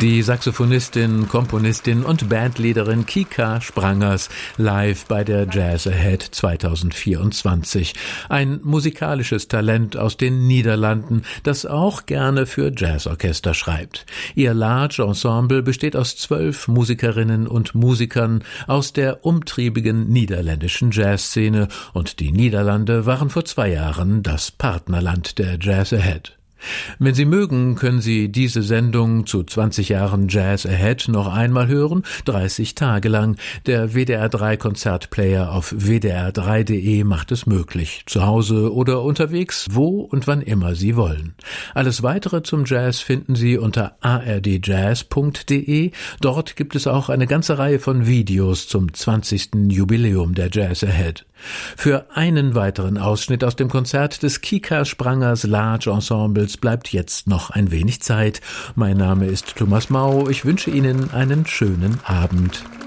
Die Saxophonistin, Komponistin und Bandleaderin Kika Sprangers live bei der Jazz Ahead 2024. Ein musikalisches Talent aus den Niederlanden, das auch gerne für Jazzorchester schreibt. Ihr Large Ensemble besteht aus 12 Musikerinnen und Musikern aus der umtriebigen niederländischen Jazzszene, und die Niederlande waren vor 2 Jahren das Partnerland der Jazz Ahead. Wenn Sie mögen, können Sie diese Sendung zu 20 Jahren Jazz Ahead noch einmal hören, 30 Tage lang. Der WDR3 Konzertplayer auf wdr3.de macht es möglich. Zu Hause oder unterwegs, wo und wann immer Sie wollen. Alles Weitere zum Jazz finden Sie unter ardjazz.de. Dort gibt es auch eine ganze Reihe von Videos zum 20. Jubiläum der Jazz Ahead. Für einen weiteren Ausschnitt aus dem Konzert des Kika Sprangers Large Ensembles bleibt jetzt noch ein wenig Zeit. Mein Name ist Thomas Mau. Ich wünsche Ihnen einen schönen Abend.